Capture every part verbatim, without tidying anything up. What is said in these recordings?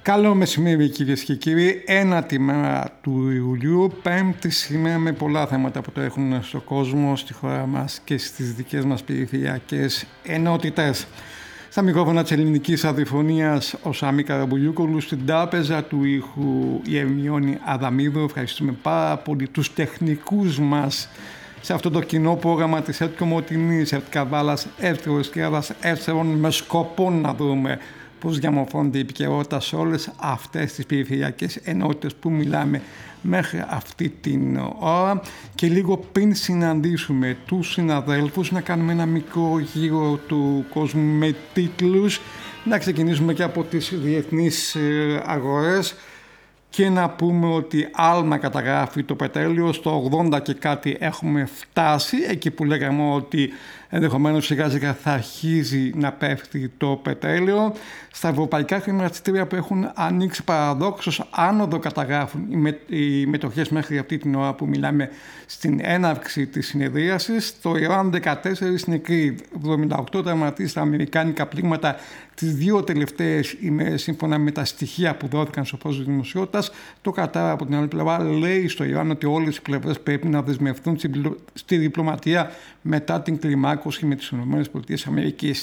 Καλό μεσημέρι κυρίες και κύριοι, ένατη μέρα του Ιουλίου, πέμπτη σήμερα με πολλά θέματα που το έχουν στον κόσμο, στη χώρα μας και στις δικές μας περιφερειακές ενότητες. Στα μικρόφωνα της ελληνικής αδειοφωνίας ο Σάμι Καραμπουλιούκολου, στην τράπεζα του ήχου η Ερμιόνη Αδαμίδου. Ευχαριστούμε πάρα πολύ τους τεχνικούς μας σε αυτό το κοινό πρόγραμμα της ΕΡΤ Κομοτηνής, ΕΡΤ Καβάλας, ΕΡΤ Ευρωσκιάδας, ΕΡΤ Σερών, με σκοπό να δούμε πώς διαμορφώνεται η επικαιρότητα σε όλες αυτές τις περιφερειακές ενότητες που μιλάμε μέχρι αυτή την ώρα. Και λίγο πριν συναντήσουμε τους συναδέλφους, να κάνουμε ένα μικρό γύρο του κόσμου με τίτλους, να ξεκινήσουμε και από τις διεθνείς αγορές και να πούμε ότι άλμα καταγράφει το πετρέλαιο, στο ογδόντα και κάτι έχουμε φτάσει, εκεί που λέγαμε ότι ενδεχομένως σιγά σιγά θα αρχίζει να πέφτει το πετρέλαιο. Στα ευρωπαϊκά χρηματιστήρια που έχουν ανοίξει παραδόξως άνοδο καταγράφουν οι, με, οι μετοχές μέχρι αυτή την ώρα που μιλάμε στην έναρξη της συνεδρίασης. Το Ιράν δεκατέσσερα νεκροί, εβδομήντα οκτώ τραυματίες στα αμερικάνικα πλήγματα τις δύο τελευταίες ημέρες σύμφωνα με τα στοιχεία που δόθηκαν στο φως της δημοσιότητας. Το Κατάρ από την άλλη πλευρά λέει στο Ιράν ότι όλες οι πλευρές πρέπει να δεσμευτούν στη διπλωματία μετά την κλιμάκωση με τις ΗΠΑ.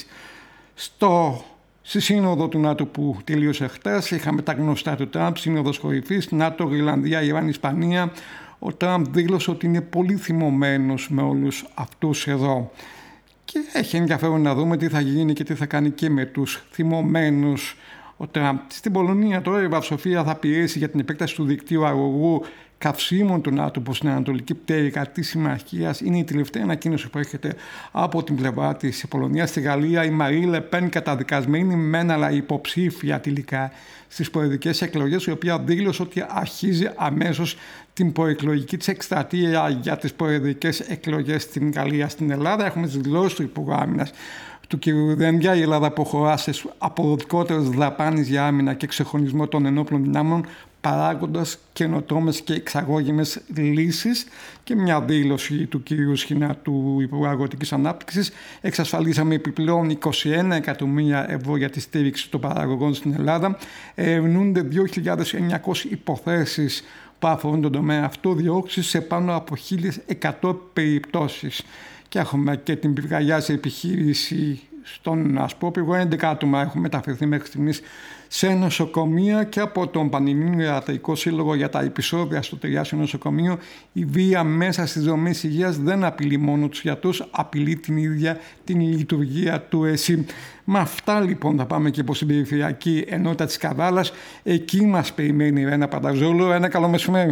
Στο, στη σύνοδο του ΝΑΤΟ που τελείωσε χτες είχαμε τα γνωστά του Τραμπ, σύνοδος κορυφής, ΝΑΤΟ, Γρυλανδία, Ιράν, Ισπανία. Ο Τραμπ δήλωσε ότι είναι πολύ θυμωμένος με όλους αυτούς εδώ. Και έχει ενδιαφέρον να δούμε τι θα γίνει και τι θα κάνει και με τους θυμωμένους ο Τραμπ. Στην Πολωνία τώρα η Βαρσοφία θα πιέσει για την επέκταση του δικτύου αγωγού καυσίμων του ΝΑΤΟ προς την Ανατολική Πτέρυγα της Συμμαχίας. Είναι η τελευταία ανακοίνωση που έρχεται από την πλευρά της Πολωνίας. Στη Γαλλία η Μαρί Λε Πεν, καταδικασμένη μεν αλλά υποψήφια τελικά στις προεδρικές εκλογές, η οποία δήλωσε ότι αρχίζει αμέσως την προεκλογική της εκστρατεία για τις προεδρικές εκλογές στην Γαλλία. Στην Ελλάδα έχουμε τις δηλώσεις του Υπουργού Άμυνας του κ. Δένδια. Η Ελλάδα προχωρά σε αποδοτικότερες δαπάνες για άμυνα και εξυγχρονισμό των ενόπλων δυνάμεων, παράγοντας καινοτόμες και εξαγώγημες λύσεις. Και μια δήλωση του κ. Σχοινά, του Υπουργού Αγροτικής Ανάπτυξης: εξασφαλίσαμε επιπλέον είκοσι ένα εκατομμύρια ευρώ για τη στήριξη των παραγωγών στην Ελλάδα. Ερευνούνται δύο χιλιάδες εννιακόσιες υποθέσεις που αφορούν τον τομέα αυτό, διώξεις σε πάνω από χίλιες εκατό περιπτώσεις. Και έχουμε και την πυρκαγιά σε επιχείρηση στον Ασπρόπυργο. έντεκα άτομα έχουν μεταφερθεί μέχρι στιγμής σε νοσοκομεία. Και από τον Πανελλήνιο Ιατρικό Σύλλογο για τα επεισόδια στο Τριάσιο Νοσοκομείο: η βία μέσα στις δομές υγείας δεν απειλεί μόνο τους γιατρούς, απειλεί την ίδια την λειτουργία του ΕΣΥ. Με αυτά λοιπόν θα πάμε και προς την περιφερειακή ενότητα της Καβάλας. Εκεί μας περιμένει η Ρένα Πανταζόλου. Ένα καλό μεσημέρι.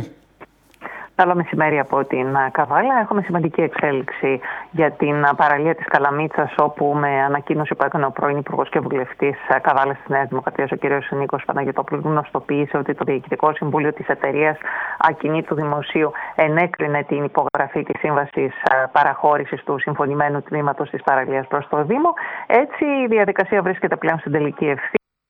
Καλό μεσημέρι από την Καβάλα. Έχουμε σημαντική εξέλιξη για την παραλία της Καλαμίτσας, όπου με ανακοίνωση που έκανε ο πρώην Υπουργός και Βουλευτής Καβάλας της Νέας Δημοκρατίας, ο κ. Νίκος Παναγιωτόπουλος, γνωστοποίησε ότι το Διοικητικό Συμβούλιο της εταιρείας Ακινήτου Δημοσίου ενέκρινε την υπογραφή της σύμβασης παραχώρησης του συμφωνημένου τμήματος της παραλίας προς το Δήμο. Έτσι, η διαδικασία βρίσκεται πλέον στην τελική ευθύνη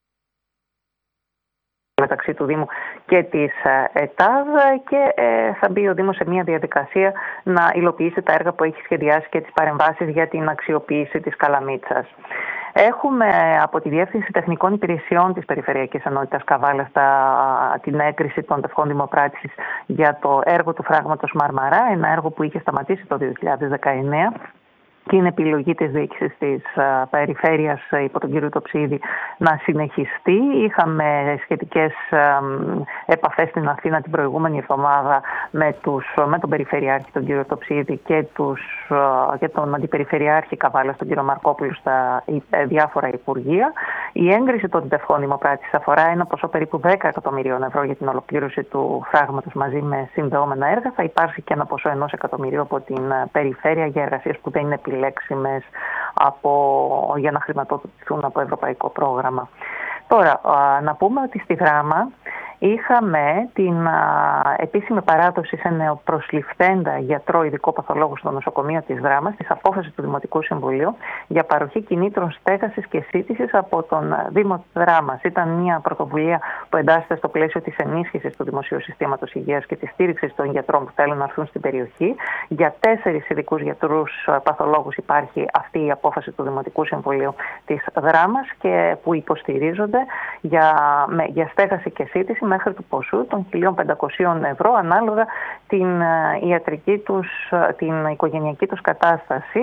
μεταξύ του Δήμου και της ΕΤΑΔ και ε, θα μπει ο Δήμος σε μια διαδικασία να υλοποιήσει τα έργα που έχει σχεδιάσει και τις παρεμβάσεις για την αξιοποίηση της Καλαμίτσας. Έχουμε από τη Διεύθυνση Τεχνικών Υπηρεσιών της Περιφερειακής Ενότητας Καβάλας την έγκριση των τευχών δημοπράτησης για το έργο του φράγματος Μαρμαρά, ένα έργο που είχε σταματήσει το δύο χιλιάδες δεκαεννέα. Και είναι επιλογή της διοίκησης της uh, περιφέρειας uh, υπό τον κύριο Τοψίδη να συνεχιστεί. Είχαμε σχετικές uh, επαφές στην Αθήνα την προηγούμενη εβδομάδα με, τους, με τον Περιφερειάρχη τον κύριο Τοψίδη και, τους, uh, και τον Αντιπεριφερειάρχη Καβάλας τον κύριο Μαρκόπουλο στα uh, διάφορα υπουργεία. Η έγκριση των τευχών δημοπράτησης αφορά ένα ποσό περίπου δέκα εκατομμυρίων ευρώ για την ολοκλήρωση του φράγματος μαζί με συνδεόμενα έργα. Θα υπάρχει και ένα ποσό ενός εκατομμυρίου από την uh, περιφέρεια για εργασίες που δεν είναι επιλέξιμες από, για να χρηματοδοτηθούν από ευρωπαϊκό πρόγραμμα. Τώρα, να πούμε ότι στη Δράμα Είχαμε την α, επίσημη παράδοση σε νεοπροσληφθέντα γιατρό ειδικό παθολόγο στο νοσοκομείο της Δράμας, της απόφασης του Δημοτικού Συμβουλίου για παροχή κινήτρων στέγασης και σύντησης από τον Δήμο Δράμας. Ήταν μια πρωτοβουλία που εντάσσεται στο πλαίσιο της ενίσχυσης του Δημοσίου Συστήματος Υγείας και της στήριξης των γιατρών που θέλουν να έρθουν στην περιοχή. Για τέσσερις ειδικούς γιατρούς παθολόγους υπάρχει αυτή η απόφαση του Δημοτικού Συμβουλίου της Δράμας και που υποστηρίζονται για, με, για στέγαση και σύντηση μέχρι του ποσού των χίλια πεντακόσια ευρώ ανάλογα την ιατρική τους, την οικογενειακή τους κατάσταση.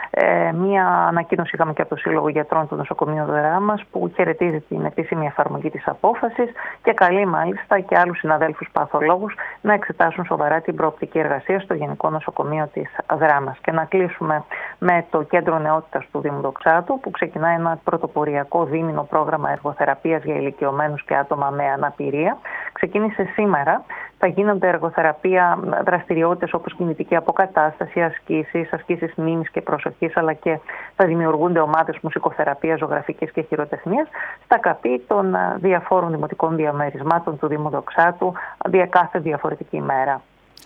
Ε, μία ανακοίνωση είχαμε και από το Σύλλογο Γιατρών του Νοσοκομείου Δράμας που χαιρετίζει την επίσημη εφαρμογή της απόφασης και καλεί μάλιστα και άλλους συναδέλφους παθολόγους να εξετάσουν σοβαρά την προοπτική εργασία στο Γενικό Νοσοκομείο της Δράμας. Και να κλείσουμε με το Κέντρο Νεότητας του Δήμου Δοξάτου που ξεκινά ένα πρωτοποριακό δίμηνο πρόγραμμα εργοθεραπείας για ηλικιωμένους και άτομα με αναπηρία. Ξεκίνησε σήμερα. Θα γίνονται εργοθεραπεία δραστηριότητες όπως κινητική αποκατάσταση, ασκήσεις, ασκήσεις μνήμης και προσοχής, αλλά και θα δημιουργούνται ομάδες μουσικοθεραπείας, ζωγραφικής και χειροτεχνίας στα καπί των διαφόρων δημοτικών διαμερισμάτων του Δήμου Δοξάτου για κάθε διαφορετική ημέρα.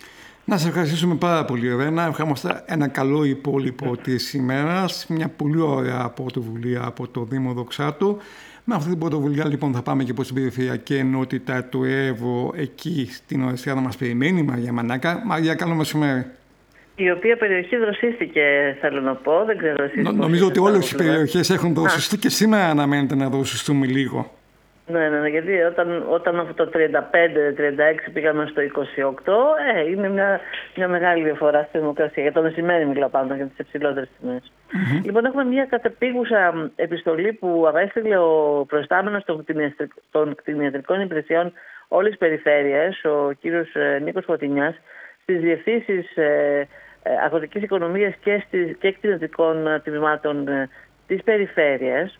Να σας ευχαριστήσουμε πάρα πολύ, Ρένα. Ευχόμαστε ένα καλό υπόλοιπο της ημέρας. Μια πολύ ωραία πρωτοβουλία από το Δήμο Δοξάτου. Με αυτή την πρωτοβουλία λοιπόν θα πάμε και προς την περιφερειακή ενότητα του ΕΒΟ εκεί στην Ορεστία να μας περιμένει η Μαρία Μανάκα. Μαρία, καλό μεσημέρι. Η οποία περιοχή δροσίστηκε, θέλω να πω. Δεν ξέρω εσείς. Νο, νομίζω ότι όλες οι περιοχές έχουν δροσιστεί και σήμερα αναμένεται να δροσιστούμε λίγο. Ναι, ναι, γιατί όταν, όταν από το τριάντα πέντε τριάντα έξι πήγαμε στο είκοσι οκτώ, ε, είναι μια, μια μεγάλη διαφορά στη δημοκρασία. Για το μεσημέρι μιλάω πάνω για τις υψηλότερες τιμές. Mm-hmm. Λοιπόν, έχουμε μια κατεπίγουσα επιστολή που απέστειλε ο προϊστάμενος των, των κτηνιατρικών υπηρεσιών όλης της περιφέρειας, ο κύριος Νίκος Φωτεινιάς, στις διευθύνσεις ε, ε, αγροτικής οικονομίας και, στις, και κτηνιατρικών τμήματων ε, της περιφέρειας,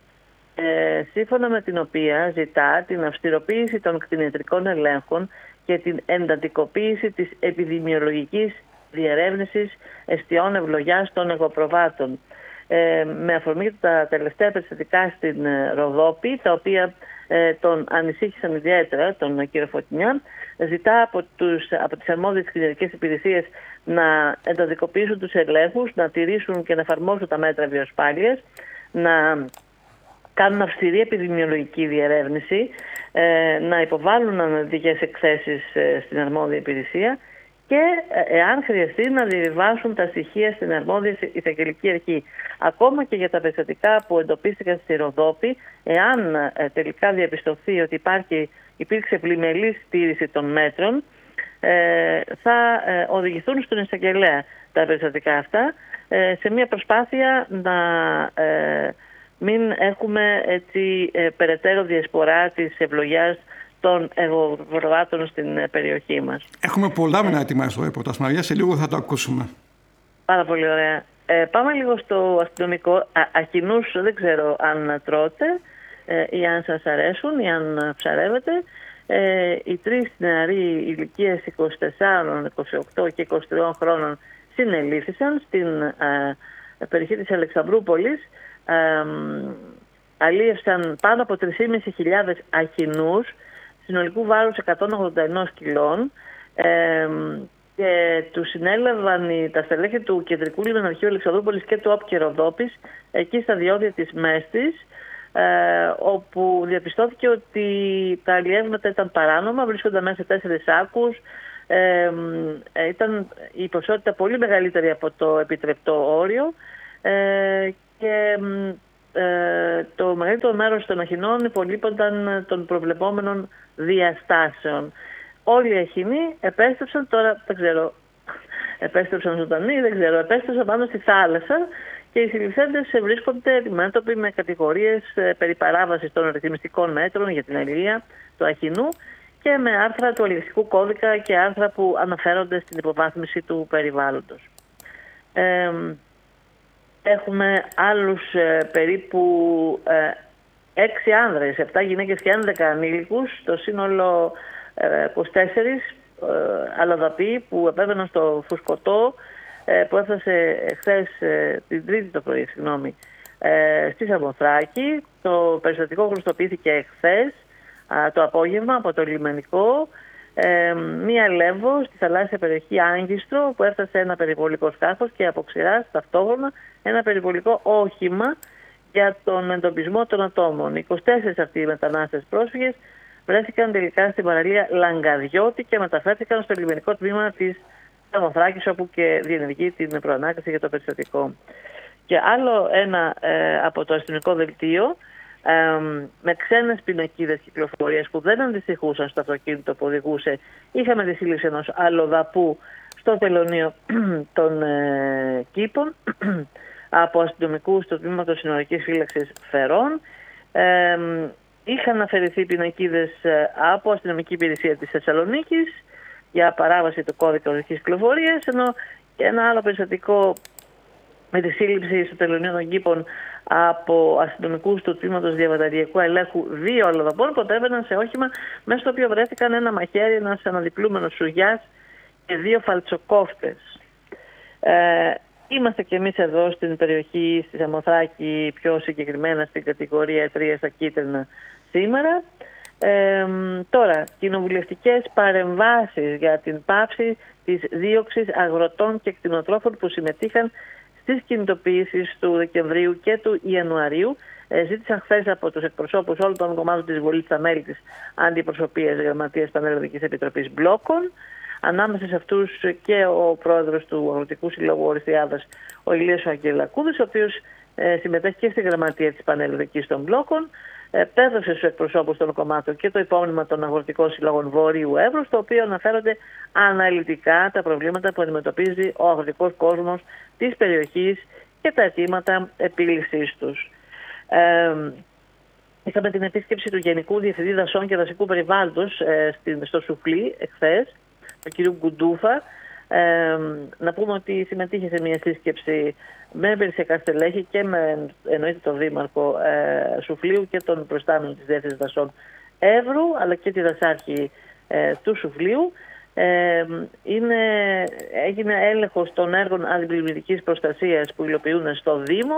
Ε, σύμφωνα με την οποία ζητά την αυστηροποίηση των κτηνιατρικών ελέγχων και την εντατικοποίηση της επιδημιολογικής διερεύνησης εστιών ευλογιάς των εγωπροβάτων. Ε, με αφορμή τα τελευταία περιστατικά στην ε, Ροδόπη, τα οποία ε, τον ανησύχησαν ιδιαίτερα, τον κύριο Φωτεινιά, ζητά από, τους, από τις αρμόδιες κτηνιατρικές υπηρεσίες να εντατικοποιήσουν τους ελέγχους, να τηρήσουν και να εφαρμόσουν τα μέτρα βιοασφάλειας, να κάνουν αυστηρή επιδημιολογική διερεύνηση, ε, να υποβάλουν αναλυτικές εκθέσεις ε, στην αρμόδια υπηρεσία και ε, εάν χρειαστεί να διαβιβάσουν τα στοιχεία στην αρμόδια εισαγγελική αρχή. Ακόμα και για τα περιστατικά που εντοπίστηκαν στη Ροδόπη, εάν ε, τελικά διαπιστωθεί ότι υπάρχει, υπήρξε πλημελής στήριξη των μέτρων, ε, θα ε, οδηγηθούν στον εισαγγελέα τα περιστατικά αυτά ε, σε μια προσπάθεια να ε, μην έχουμε έτσι ε, περαιτέρω διασπορά της ευλογιάς των εγωπροβάτων στην ε, περιοχή μας. Έχουμε πολλά να ετοιμάσει το ρεπορτάζ, Μαρία, σε λίγο θα το ακούσουμε. Πάρα πολύ ωραία. Ε, πάμε λίγο στο αστυνομικό. Α, αχινούς δεν ξέρω αν τρώτε ε, ή αν σας αρέσουν ή αν ψαρεύετε. Ε, οι τρεις νεαροί ηλικίας είκοσι τέσσερα, είκοσι οκτώ και είκοσι τρία χρόνων συνελήφθησαν στην ε, περιοχή της Αλεξανδρούπολης. Ε, αλίευσαν πάνω από τρεις χιλιάδες πεντακόσιους αχινούς συνολικού βάρους εκατόν ογδόντα ένα κιλών ε, και τους συνέλαβαν τα στελέχη του Κεντρικού Λιμεναρχείου Αλεξανδρούπολης και του ΟΠ και Ροδόπης εκεί στα διόδια της Μέστης, ε, όπου διαπιστώθηκε ότι τα αλλιεύματα ήταν παράνομα, βρίσκονταν μέσα σε τέσσερις σάκους. Ε, ε, ήταν η ποσότητα πολύ μεγαλύτερη από το επιτρεπτό όριο ε, και ε, το μεγαλύτερο μέρος των αχινών υπολείπονταν των προβλεπόμενων διαστάσεων. Όλοι οι αχινοί επέστρεψαν, τώρα δεν ξέρω, επέστρεψαν ζωντανοί, δεν ξέρω, επέστρεψαν πάνω στη θάλασσα και οι συλληφθέντες βρίσκονται αντιμέτωποι με κατηγορίες περί παράβασης των ρυθμιστικών μέτρων για την αλληλεία του αχινού και με άρθρα του αλληλευτικού κώδικα και άρθρα που αναφέρονται στην υποβάθμιση του περιβάλλοντος. Ε, έχουμε άλλους ε, περίπου ε, έξι άνδρες, επτά γυναίκες και έντεκα ανήλικους, το σύνολο ε, είκοσι τέσσερις ε, αλλοδαποί που επέβαιναν στο φουσκωτό ε, που έφτασε χθες, ε, την Τρίτη το πρωί, συγγνώμη, ε, στη Σαμοθράκη. Το περιστατικό γνωστοποιήθηκε χθες α, το απόγευμα από το λιμενικό ε, μία Λέμβο στη θαλάσσια περιοχή Άγκιστρο, που έφτασε ένα περιβολικό σκάφος και από ξηράς ταυτόχρονα ένα περιβολικό όχημα για τον εντοπισμό των ατόμων. είκοσι τέσσερις αυτοί οι μετανάστες πρόσφυγες βρέθηκαν τελικά στην παραλία Λαγκαδιώτη και μεταφέρθηκαν στο λιμενικό τμήμα της Σαμοθράκης, όπου και διενεργεί την προανάκριση για το περιστατικό. Και άλλο ένα ε, από το αστυνομικό δελτίο, ε, με ξένες πινακίδες κυκλοφορίας που δεν αντιστοιχούσαν στο αυτοκίνητο που οδηγούσε, είχαμε τη σύλληψη ενός αλλοδαπού στο τελωνείο των ε, Κήπων από αστυνομικούς του τμήματος συνορικής φύλαξης Φερών. Ε, είχαν αφαιρεθεί πινακίδες από αστυνομική υπηρεσία της Θεσσαλονίκης για παράβαση του κώδικα οδικής κυκλοφορίας, ενώ και ένα άλλο περιστατικό με τη σύλληψη στο τελωνείο των Κήπων από αστυνομικούς του τμήματος διαβαταριακού ελέγχου δύο αλλοδαπών που επέβαιναν σε όχημα μέσα στο οποίο βρέθηκαν ένα μαχαίρι, ένας αναδιπλούμενος σουγιάς και δύο φαλτσοκόφτες. Ε, είμαστε και εμείς εδώ στην περιοχή, στη Σαμοθράκη, πιο συγκεκριμένα στην κατηγορία τρία στα κίτρινα σήμερα. Ε, τώρα, κοινοβουλευτικές παρεμβάσεις για την πάυση της δίωξης αγροτών και κτηνοτρόφων που συμμετείχαν στις κινητοποιήσεις του Δεκεμβρίου και του Ιανουαρίου. Ε, ζήτησαν χθες από τους εκπροσώπους όλων των κομμάτων της Βουλής στα μέλη της Αντιπροσωπείας Γραμματείας Πανελλαδικής Επιτροπής Μπλόκων. Ανάμεσα σε αυτούς και ο πρόεδρος του Αγροτικού Συλλόγου Οριστιάδας, ο Ηλίας Αγγελακούδης, ο οποίος ε, συμμετέχει και στη γραμματεία της Πανελλαδικής των Μπλόκων. Πέδωσε στους εκπροσώπους των κομμάτων και το υπόμνημα των Αγροτικών Συλλόγων Βορείου Εύρου, στο οποίο αναφέρονται αναλυτικά τα προβλήματα που αντιμετωπίζει ο αγροτικός κόσμος της περιοχής και τα αιτήματα επίλυσης τους. Ε, είχαμε την επίσκεψη του Γενικού Διευθυντή Δασών και Δασικού Περιβάλλοντος ε, στο Σουφλί εχθές, του κ. Γκουντούφα. Ε, να πούμε ότι συμμετείχε σε μια σύσκεψη με υπηρεσιακά στελέχη και με εννοείται τον Δήμαρχο ε, Σουφλίου και τον προϊστάμενο της Διεύθυνσης Δασών Εύρου, αλλά και τη δασάρχη ε, του Σουφλίου. Ε, είναι, έγινε έλεγχος των έργων αντιπλημμυρικής προστασίας που υλοποιούν στο Δήμο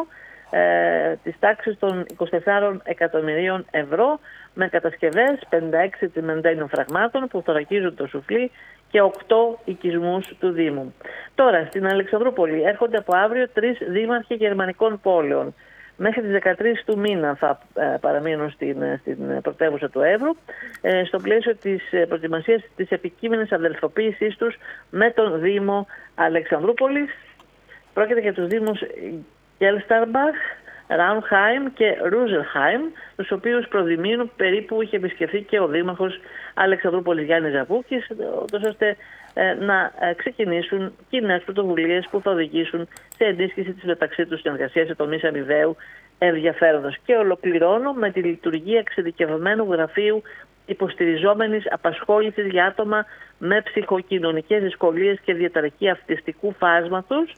ε, της τάξης των είκοσι τεσσάρων εκατομμυρίων ευρώ, με κατασκευές πενήντα έξι τσιμεντένιων φραγμάτων που θωρακίζουν το Σουφλί και οκτώ οικισμούς του Δήμου. Τώρα, στην Αλεξανδρούπολη έρχονται από αύριο τρεις δήμαρχοι γερμανικών πόλεων. Μέχρι τις δεκατρείς του μήνα θα ε, παραμείνουν στην, στην πρωτεύουσα του Εύρου, ε, στο πλαίσιο της προετοιμασίας της επικείμενης αδελφοποίησής τους με τον Δήμο Αλεξανδρούπολης. Πρόκειται για τους Δήμους Γκέλσταρμπαχ, Ραουνχάιμ και Ρούζελχάιμ, τους οποίους προδημήνου περίπου είχε επισκεφθεί και ο Δήμαρχος Αλεξανδρούπολης Γιάννης Ζαβούκης, ώστε ε, να ε, ξεκινήσουν κοινές πρωτοβουλίες που θα οδηγήσουν σε ενίσχυση της μεταξύ τους συνεργασίας σε τομείς αμοιβαίου ενδιαφέροντος. Και ολοκληρώνω με τη λειτουργία εξειδικευμένου γραφείου υποστηριζόμενης απασχόλησης για άτομα με ψυχοκοινωνικές δυσκολίες και διαταραχή αυτιστικού φάσματος,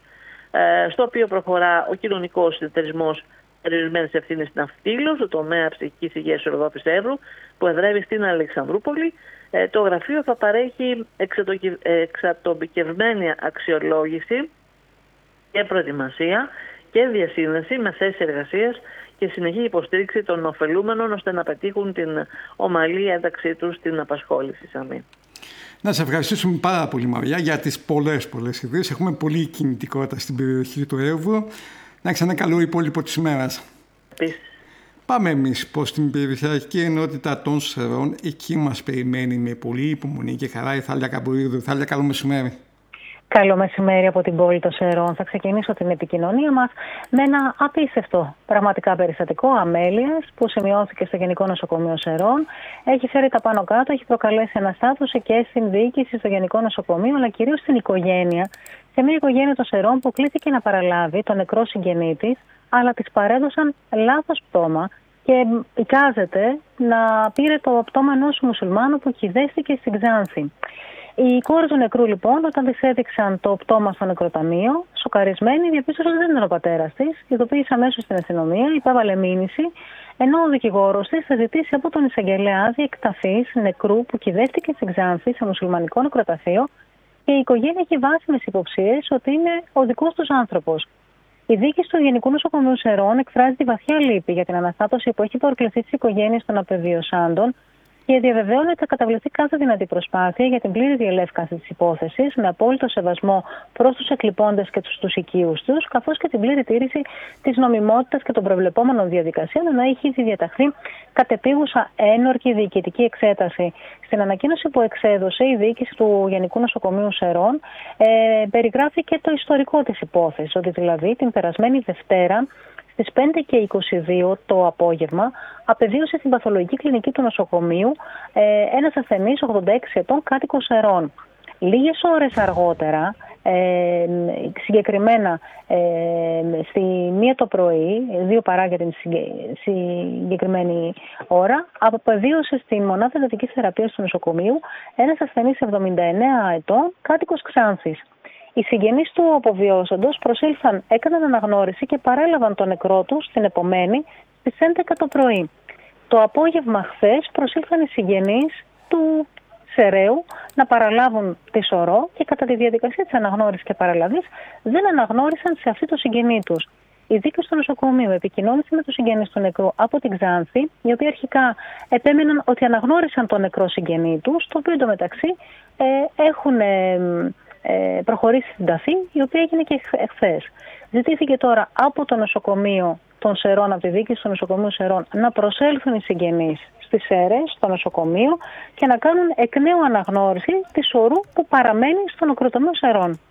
στο οποίο προχωρά ο κοινωνικός συνεταιρισμός περιορισμένης ευθύνης Ναυτίλος, το τομέα ψυχικής υγείας Οροδόπης Εύρου, που εδρεύει στην Αλεξανδρούπολη. Το γραφείο θα παρέχει εξατομικευμένη αξιολόγηση και προετοιμασία και διασύνδεση με θέσεις εργασίας και συνεχή υποστήριξη των ωφελούμενων, ώστε να πετύχουν την ομαλή ένταξή τους στην απασχόληση. Σαμή. Να σε ευχαριστήσουμε πάρα πολύ, Μαριά, για τις πολλές πολλές ιδέες. Έχουμε πολλή κινητικότητα στην περιοχή του Εύρου. Να έχεις ένα καλό υπόλοιπο της ημέρας. Επίσης. Πάμε εμείς πως την περιφερειακή ενότητα των Σερών, εκεί μας περιμένει με πολύ υπομονή και χαρά η Θάλια Καμπουρίδου. Θάλια, καλό μεσημέρι. Καλό μεσημέρι από την πόλη των Σερών. Θα ξεκινήσω την επικοινωνία μας με ένα απίστευτο πραγματικά περιστατικό αμέλειας που σημειώθηκε στο Γενικό Νοσοκομείο Σερών. Έχει φέρει τα πάνω κάτω, έχει προκαλέσει αναστάτωση και στην διοίκηση στο Γενικό Νοσοκομείο, αλλά κυρίως στην οικογένεια. Σε μια οικογένεια των Σερών που κλήθηκε να παραλάβει τον νεκρό συγγενή της, αλλά της παρέδωσαν λάθος πτώμα και εικάζεται να πήρε το πτώμα ενός μουσουλμάνου που χυδεύτηκε στην Ξάνθη. Οι κόρες του νεκρού, λοιπόν, όταν της έδειξαν το πτώμα στο νεκροταμείο, σοκαρισμένοι, διαπίστωσαν ότι δεν ήταν ο πατέρας της, ειδοποίησε αμέσως στην αστυνομία, υπέβαλε μήνυση, ενώ ο δικηγόρος της θα ζητήσει από τον εισαγγελέα άδεια εκταφής νεκρού που κυδεύτηκε στην Ξάνθη σε μουσουλμανικό νεκροταφείο και η οικογένεια έχει βάσιμες υποψίες ότι είναι ο δικός τους άνθρωπος. Η διοίκηση του Γενικού Νοσοκομείου Σερών εκφράζει τη βαθιά λύπη για την αναστάτωση που έχει προκληθεί στις οικογένειες των απεβιωσάντων και διαβεβαίωνε ότι θα καταβληθεί κάθε δυνατή προσπάθεια για την πλήρη διελεύκανση της υπόθεσης, με απόλυτο σεβασμό προς τους εκλειπώντες και τους οικείους τους, καθώς και την πλήρη τήρηση της νομιμότητας και των προβλεπόμενων διαδικασιών, ενώ έχει ήδη διαταχθεί κατεπίγουσα ένορκη διοικητική εξέταση. Στην ανακοίνωση που εξέδωσε η διοίκηση του Γενικού Νοσοκομείου Σερών, ε, περιγράφει και το ιστορικό της υπόθεσης, ότι δηλαδή την περασμένη Δευτέρα, στις πέντε και είκοσι δύο το απόγευμα, απεβίωσε στην παθολογική κλινική του νοσοκομείου ε, ένας ασθενής ογδόντα έξι ετών κάτοικος Σερών. Λίγες ώρες αργότερα, ε, συγκεκριμένα ε, στη μία το πρωί, δύο παρά για την συγκεκριμένη ώρα, απεβίωσε στην μονάδα εντατικής θεραπείας του νοσοκομείου ένας ασθενής εβδομήντα εννέα ετών κάτοικος Ξάνθης. Οι συγγενείς του αποβιώσαντος προσήλθαν, έκαναν αναγνώριση και παρέλαβαν τον νεκρό του στην επομένη στις έντεκα το πρωί. Το απόγευμα χθες προσήλθαν οι συγγενείς του Σεραίου να παραλάβουν τη σωρό και κατά τη διαδικασία της αναγνώρισης και παραλαβής δεν αναγνώρισαν σε αυτή το συγγενή τους. Η δίκηση του νοσοκομείου επικοινώνησε με τους συγγενείς του νεκρού από την Ξάνθη, οι οποίοι αρχικά επέμεναν ότι αναγνώρισαν τον νεκρό συγγενή τους, το οποίο εντωμεταξύ ε, έχουν ε, ε, προχωρήσει στην ταφή, η οποία έγινε και εχθές. Ζητήθηκε τώρα από το νοσοκομείο των Σερών, από τη διοίκηση του νοσοκομείου Σερών, να προσέλθουν οι συγγενείς στις ΣΕΡΕΣ, στο νοσοκομείο, και να κάνουν εκ νέου αναγνώριση της σωρού που παραμένει στο νοσοκομείο Σερών.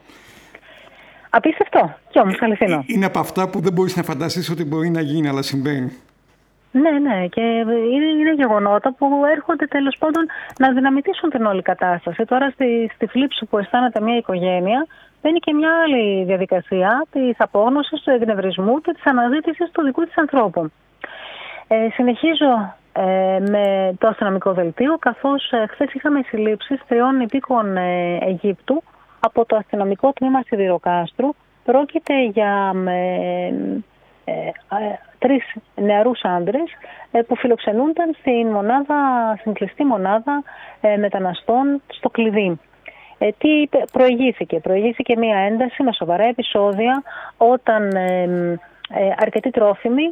Απίστευτο κι όμως αληθινό. Είναι από αυτά που δεν μπορείς να φανταστείς ότι μπορεί να γίνει, αλλά συμβαίνει. Ναι, ναι, και είναι, είναι γεγονότα που έρχονται τέλος πάντων να δυναμητήσουν την όλη κατάσταση. Τώρα στη, στη θλίψη που αισθάνεται μια οικογένεια, μπαίνει και μια άλλη διαδικασία της απόγνωσης, του εκνευρισμού και της αναζήτησης του δικού της ανθρώπου. Ε, συνεχίζω ε, με το αστυνομικό δελτίο, καθώς ε, χθες είχαμε συλλήψεις τριών υπήκοων ε, Αιγύπτου από το αστυνομικό τμήμα Σιδηροκάστρου. Πρόκειται για ε, ε, ε, τρεις νεαρούς άντρες ε, που φιλοξενούνταν στην, μονάδα, στην κλειστή μονάδα ε, μεταναστών στο Κλειδί. Ε, τι προηγήθηκε. Προηγήθηκε μια ένταση με σοβαρά επεισόδια όταν ε, ε, αρκετοί τρόφιμοι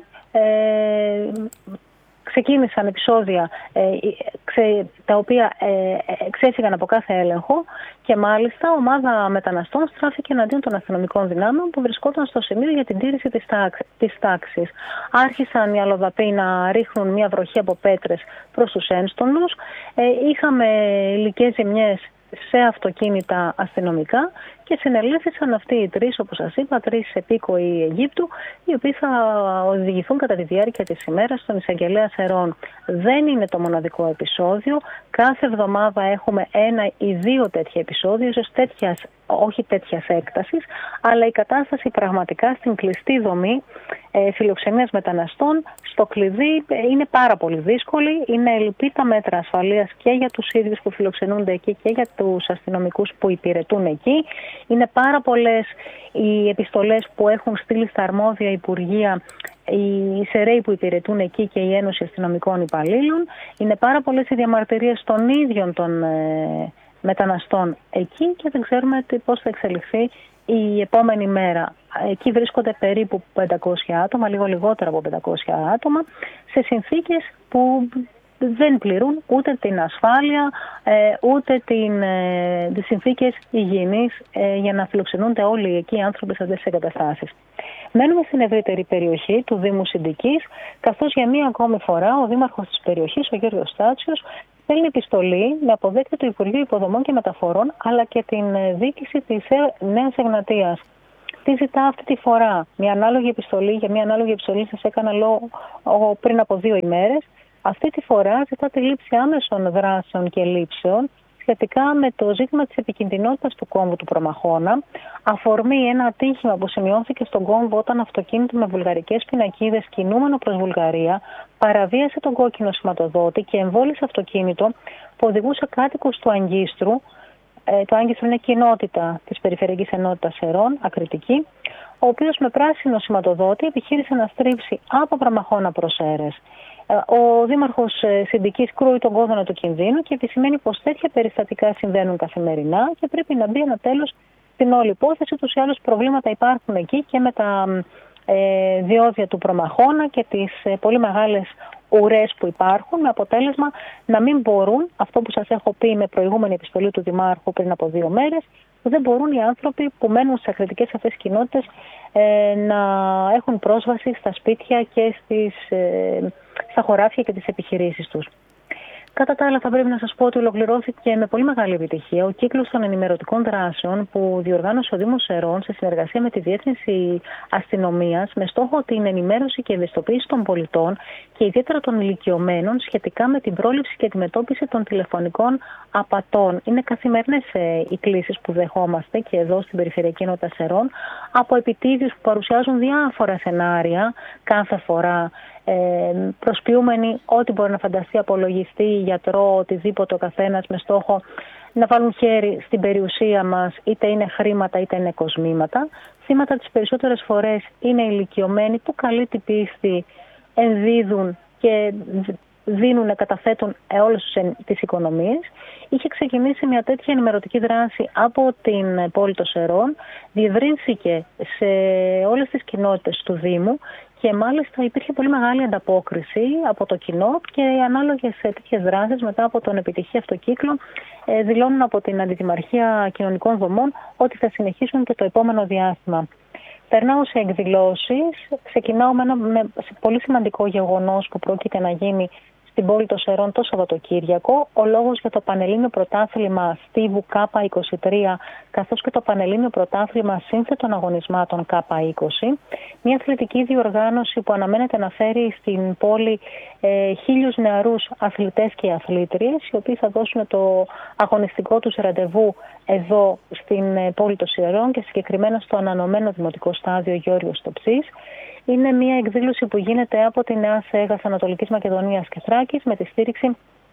ε, ξεκίνησαν επεισόδια ε, ξε, τα οποία ε, ξέφυγαν από κάθε έλεγχο και μάλιστα ομάδα μεταναστών στράφηκε εναντίον των αστυνομικών δυνάμεων που βρισκόταν στο σημείο για την τήρηση της, τάξη, της τάξης. Άρχισαν οι αλλοδαποί να ρίχνουν μια βροχή από πέτρες προς τους ένστολους. Ε, είχαμε υλικές ζημιές σε αυτοκίνητα αστυνομικά και συνελήφθησαν αυτοί οι τρεις, όπως σας είπα, τρεις επίκοοι Αιγύπτου, οι οποίοι θα οδηγηθούν κατά τη διάρκεια της ημέρας στον εισαγγελέα Σερών. Δεν είναι το μοναδικό επεισόδιο. Κάθε εβδομάδα έχουμε ένα ή δύο τέτοια επεισόδια, ίσως τέτοιας, όχι τέτοιας έκτασης, αλλά η κατάσταση πραγματικά στην κλειστή δομή ε, φιλοξενίας μεταναστών στο Κλειδί είναι πάρα πολύ δύσκολη. Είναι ελλειπή τα μέτρα ασφαλείας και για τους ίδιους που φιλοξενούνται εκεί και για τους αστυνομικούς που υπηρετούν εκεί. Είναι πάρα πολλές οι επιστολές που έχουν στείλει στα αρμόδια υπουργεία οι ΣΕΡΕΙ που υπηρετούν εκεί και η Ένωση Αστυνομικών Υπαλλήλων. Είναι πάρα πολλές οι διαμαρτυρίες των ίδιων των ε, μεταναστών εκεί και δεν ξέρουμε πώς θα εξελιχθεί η επόμενη μέρα. Εκεί βρίσκονται περίπου πεντακόσια άτομα, λίγο λιγότερα από πεντακόσια άτομα, σε συνθήκες που δεν πληρούν ούτε την ασφάλεια, ούτε την, τις συνθήκες υγιεινής για να φιλοξενούνται όλοι εκεί οι άνθρωποι σε αυτές τις εγκαταστάσεις. Μένουμε στην ευρύτερη περιοχή του Δήμου Συντικής, καθώς για μία ακόμη φορά ο δήμαρχος της περιοχής, ο Γιώργος Στάτσιος, στέλνει επιστολή με αποδέκτη του Υπουργείου Υποδομών και Μεταφορών, αλλά και την διοίκηση της Νέας Εγνατίας. Τι ζητά αυτή τη φορά? Μια ανάλογη επιστολή, για μια ανάλογη επιστολή σας έκανα λόγο πριν από δύο ημέρες. Αυτή τη φορά ζητά τη λήψη άμεσων δράσεων και λήψεων σχετικά με το ζήτημα της επικινδυνότητας του κόμβου του Προμαχώνα. Αφορμή ένα ατύχημα που σημειώθηκε στον κόμβο όταν αυτοκίνητο με βουλγαρικές πινακίδες κινούμενο προς Βουλγαρία παραβίασε τον κόκκινο σηματοδότη και εμβόλισε αυτοκίνητο που οδηγούσε κάτοικους του Αγκίστρου. Ε, το Άγκιστρο είναι κοινότητα της Περιφερειακής Ενότητας Σερών, Ακριτική, ο οποίος με πράσινο σηματοδότη επιχείρησε να στρίψει από Προμαχώνα προς Σέρες. Ο Δήμαρχος Συντικής κρούει τον κόδωνα του κινδύνου και επισημαίνει πως τέτοια περιστατικά συμβαίνουν καθημερινά και πρέπει να μπει ένα τέλος στην όλη υπόθεση. Τους ή άλλους προβλήματα υπάρχουν εκεί και με τα ε, διόδια του Προμαχώνα και τις ε, πολύ μεγάλες ουρές που υπάρχουν, με αποτέλεσμα να μην μπορούν, αυτό που σας έχω πει με προηγούμενη επιστολή του Δημάρχου πριν από δύο μέρες, δεν μπορούν οι άνθρωποι που μένουν στις ακριτικές αυτές κοινότητες ε, να έχουν πρόσβαση στα σπίτια και στις, ε, στα χωράφια και τις επιχειρήσεις τους. Κατά τα άλλα, θα πρέπει να σας πω ότι ολοκληρώθηκε με πολύ μεγάλη επιτυχία ο κύκλος των ενημερωτικών δράσεων που διοργάνωσε ο Δήμος Σερών σε συνεργασία με τη Διεύθυνση Αστυνομίας, με στόχο την ενημέρωση και ευαισθητοποίηση των πολιτών και ιδιαίτερα των ηλικιωμένων σχετικά με την πρόληψη και αντιμετώπιση των τηλεφωνικών απατών. Είναι καθημερινές ε, οι κλήσεις που δεχόμαστε και εδώ στην Περιφερειακή Ενότητα Σερών από επιτίδιους που παρουσιάζουν διάφορα σενάρια κάθε φορά, προσποιούμενοι ό,τι μπορεί να φανταστεί, απολογιστή, γιατρό, οτιδήποτε ο καθένας, με στόχο να βάλουν χέρι στην περιουσία μας, είτε είναι χρήματα είτε είναι κοσμήματα. Θύματα τις περισσότερες φορές είναι ηλικιωμένοι που καλή την πίστη ενδίδουν και δίνουν, καταθέτουν όλες τις οικονομίες. Είχε ξεκινήσει μια τέτοια ενημερωτική δράση από την πόλη των Σερών, διευρύνθηκε σε όλες τις κοινότητες του Δήμου και μάλιστα υπήρχε πολύ μεγάλη ανταπόκριση από το κοινό και οι ανάλογες τέτοιες δράσεις μετά από τον επιτυχή αυτό κύκλο δηλώνουν από την Αντιδημαρχία Κοινωνικών Δομών ότι θα συνεχίσουν και το επόμενο διάστημα. Περνάω σε εκδηλώσεις, ξεκινάω με ένα με πολύ σημαντικό γεγονός που πρόκειται να γίνει στην πόλη των Σερών το Σαββατοκύριακο, ο λόγος για το Πανελλήνιο Πρωτάθλημα Στίβου Κάπα είκοσι τρία, καθώς και το Πανελλήνιο Πρωτάθλημα Σύνθετων Αγωνισμάτων Κάπα είκοσι, μια αθλητική διοργάνωση που αναμένεται να φέρει στην πόλη ε, χίλιους νεαρούς αθλητές και αθλήτριες, οι οποίοι θα δώσουν το αγωνιστικό τους ραντεβού εδώ στην πόλη των Σερών και συγκεκριμένα στο ανανωμένο Δημοτικό Στάδιο Γιώργος Τοψής. Είναι μια εκδήλωση που γίνεται από τη Νέα Σέγας Ανατολικής Μακεδονίας και Θράκης με τη στήριξη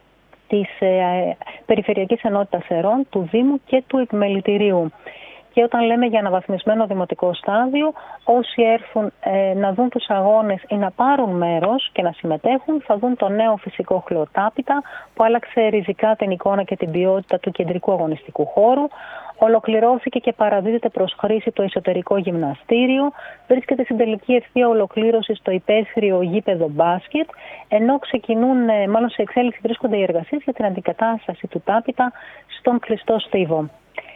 της ε, Περιφερειακής Ενότητας Σερών, του Δήμου και του Επιμελητηρίου. Και όταν λέμε για αναβαθμισμένο δημοτικό στάδιο, όσοι έρθουν ε, να δουν τους αγώνες ή να πάρουν μέρος και να συμμετέχουν, θα δουν το νέο φυσικό χλωοτάπητα που άλλαξε ριζικά την εικόνα και την ποιότητα του κεντρικού αγωνιστικού χώρου. Ολοκληρώθηκε και παραδίδεται προς χρήση το εσωτερικό γυμναστήριο. Βρίσκεται στην τελική ευθεία ολοκλήρωση στο υπαίθριο γήπεδο μπάσκετ, ενώ ξεκινούν, μάλλον σε εξέλιξη βρίσκονται οι εργασίες για την αντικατάσταση του τάπητα στον κλειστό στίβο.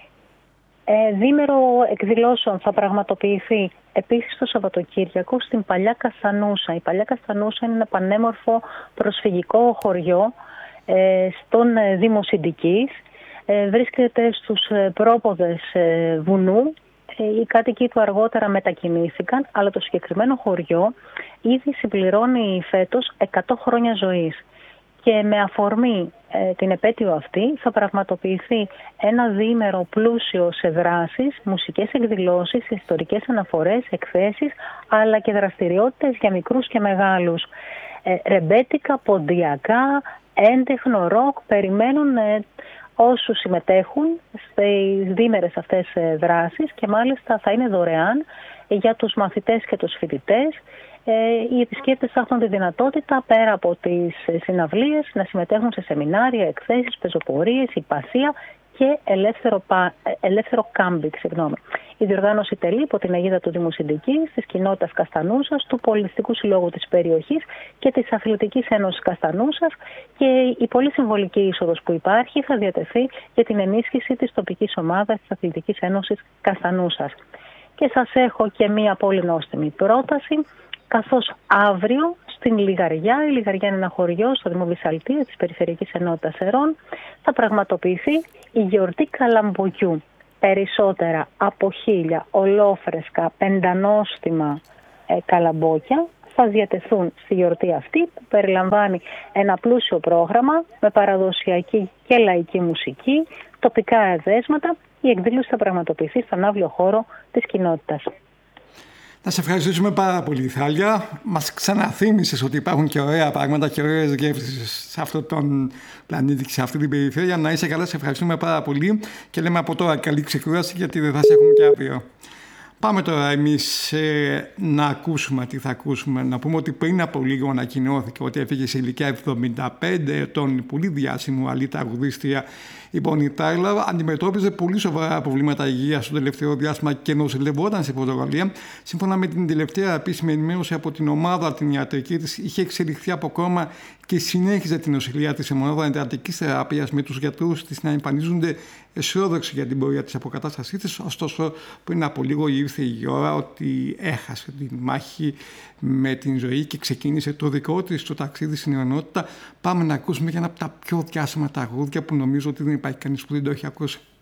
Ε, Δίμερο εκδηλώσεων θα πραγματοποιηθεί επίσης το Σαββατοκύριακο στην Παλιά Καστανούσα. Η Παλιά Καστανούσα είναι ένα πανέμορφο προσφυγικό χωριό ε, στον Δήμο Συντικής. Ε, βρίσκεται στους πρόποδες ε, βουνού. Οι κάτοικοι του αργότερα μετακινήθηκαν, αλλά το συγκεκριμένο χωριό ήδη συμπληρώνει φέτος εκατό χρόνια ζωής. Και με αφορμή ε, την επέτειο αυτή θα πραγματοποιηθεί ένα διήμερο πλούσιο σε δράσεις, μουσικές εκδηλώσεις, ιστορικές αναφορές, εκθέσεις, αλλά και δραστηριότητες για μικρούς και μεγάλους. Ε, ρεμπέτικα, ποντιακά, έντεχνο, ροκ περιμένουν ε, όσους συμμετέχουν στις διήμερες αυτές ε, δράσεις και μάλιστα θα είναι δωρεάν για τους μαθητές και τους φοιτητές. Οι επισκέπτες θα έχουν τη δυνατότητα πέρα από τις συναυλίες να συμμετέχουν σε σεμινάρια, εκθέσεις, πεζοπορίες, υπασία και ελεύθερο, ελεύθερο κάμπινγκ. Συγγνώμη. Η διοργάνωση τελεί υπό την αιγίδα του Δήμου Συντικής, της κοινότητας Καστανούσας, του Πολιτιστικού Συλλόγου της περιοχής και της Αθλητικής Ένωσης Καστανούσας, και η πολύ συμβολική είσοδος που υπάρχει θα διατεθεί για την ενίσχυση της τοπικής ομάδας της Αθλητικής Ένωσης Καστανούσας. Και σας έχω και μία πολύ νόστιμη πρόταση, καθώς αύριο στην Λιγαριά, η Λιγαριά είναι ένα χωριό στο Δήμο Βυσσαλτία της Περιφερειακής Ενότητας Σερών, θα πραγματοποιηθεί η γιορτή Καλαμποκιού. Περισσότερα από χίλια ολόφρεσκα πεντανόστιμα ε, καλαμπόκια θα διατεθούν στη γιορτή αυτή, που περιλαμβάνει ένα πλούσιο πρόγραμμα με παραδοσιακή και λαϊκή μουσική, τοπικά εδέσματα. Η εκδήλωση θα πραγματοποιηθεί στον αύριο χώρο της κοινότητας. Να σε ευχαριστήσουμε πάρα πολύ, Θάλια. Μας ξαναθύμισες ότι υπάρχουν και ωραία πράγματα και ωραίες γεύσεις σε αυτόν τον πλανήτη και σε αυτή την περιφέρεια. Να είσαι καλά, σε ευχαριστούμε πάρα πολύ και λέμε από τώρα καλή ξεκούραση, γιατί δεν θα σε έχουμε και αύριο. Πάμε τώρα εμείς ε, να ακούσουμε τι θα ακούσουμε. Να πούμε ότι πριν από λίγο ανακοινώθηκε ότι έφυγε σε ηλικία εβδομήντα πέντε ετών η πολύ διάσημη Αλή τραγουδίστρια, Λοιπόν, η Τάιλα αντιμετώπιζε πολύ σοβαρά προβλήματα υγείας στο τελευταίο διάστημα και νοσηλευόταν στην Πορτογαλία. Σύμφωνα με την τελευταία επίσημη ενημέρωση από την ομάδα την ιατρική της, είχε εξελιχθεί από κόμμα και συνέχιζε την νοσηλεία της σε μονάδα εντατικής θεραπείας, με τους γιατρούς της να εμφανίζονται αισιόδοξοι για την πορεία της αποκατάστασής της. Ωστόσο, πριν από λίγο ήρθε η ώρα ότι έχασε τη μάχη με την ζωή και ξεκίνησε το δικό της το ταξίδι στην αιωνότητα. Πάμε να ακούσουμε για ένα από τα πιο διάσημα τραγούδια που νομίζω ότι δεν υπάρχει κανείς που δεν το έχει ακούσει.